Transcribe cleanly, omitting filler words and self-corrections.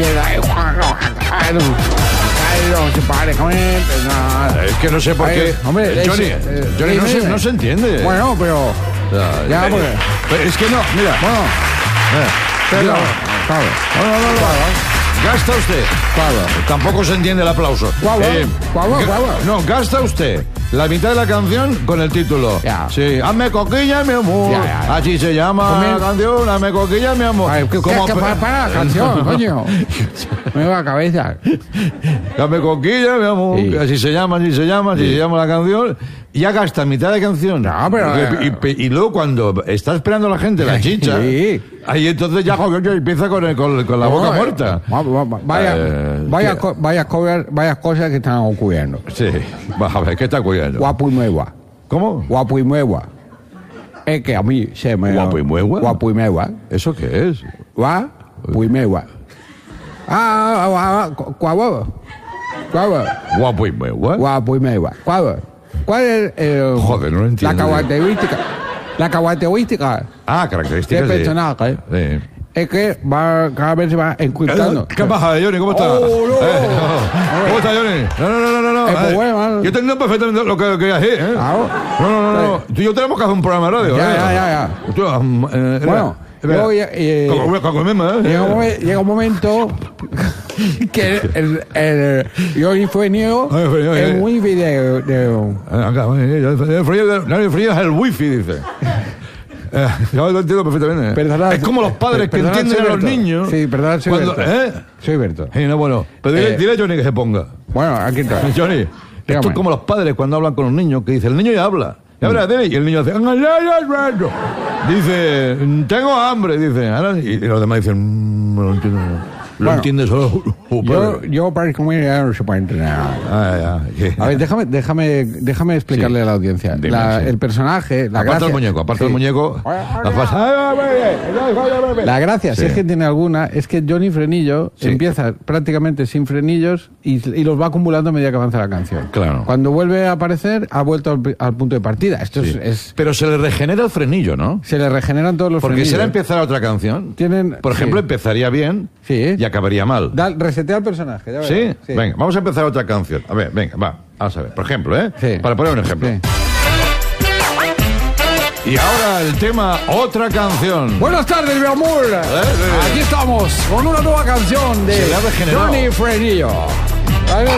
Es que no sé por qué. Hombre, Johnny, no se entiende. Bueno, pero... Ya, porque... Pero es que no, mira. Bueno, Claro. Gasta usted. Claro. Tampoco se entiende el aplauso. Guau. No, gasta usted la mitad de la canción con el título. Ya. Sí, hazme coquilla, mi amor. Ya. Así se llama la canción, hazme coquilla, mi amor. Ay, para la canción, coño. Me va a cabeza. Hazme coquilla, mi amor. Sí. Así se llama la canción. Ya gasta mitad de canción. No, pero... Y luego cuando está esperando la gente la chicha, Sí. ahí entonces ya empieza con la boca muerta. Varias cosas que están ocurriendo. Sí, a ver, ¿qué está ocurriendo? Guapo y nueva. ¿Cómo? Guapo y nueva. Es que a mí se me... ¿Guapo y nueva? Guapo y nueva. ¿Eso qué es? Guapo y nueva. Guapo y nueva. Guapo y nueva. ¿Cuál es Joder, no lo entiendo. La característica Características del personaje? Sí. Es que cada vez se va encriptando. ¿Qué pasa, Johnny? ¿Cómo estás? No. ¿Cómo estás, Johnny? No. Pues bueno, Yo entiendo perfectamente lo que querías decir, ¿eh? Claro. No. Tú y yo tenemos que hacer un programa de radio, Ya. Bueno, luego llega un momento que el Johnny Frenillo es muy video. El frío es el wifi, dice. Yo lo entiendo perfectamente. Perdonad, es como los padres que entienden a los niños. Sí, perdón, soy cuando, Berto. Soy Berto. Sí, no, bueno. Pero dile a Johnny que se ponga. Bueno, aquí está. Johnny, esto es como los padres cuando hablan con los niños, que dice, el niño ya habla. Y el niño hace... Dice, tengo hambre, dice. Y los demás dicen, no lo entiendo. Lo entiende solo. Yo para comer ya no se puede entrenar. A ver, déjame explicarle a la audiencia. El personaje, la aparte gracia... del muñeco. La gracia, si es que tiene alguna, es que Johnny Frenillo empieza prácticamente sin frenillos y los va acumulando a medida que avanza la canción. Claro. Cuando vuelve a aparecer, ha vuelto al punto de partida. Esto es... Pero se le regenera el frenillo, ¿no? Se le regeneran todos los Porque frenillos. si era empezar otra canción, por ejemplo, empezaría bien y acabaría mal. Resetea el personaje. Ya verás. ¿Sí? Venga, vamos a empezar otra canción. A ver, venga, va. Vamos a ver. Por ejemplo, para poner un ejemplo. Sí. Y ahora el tema Otra Canción. Buenas tardes, mi amor. Aquí estamos con una nueva canción de Se le ha regenerado. Johnny Frenillo.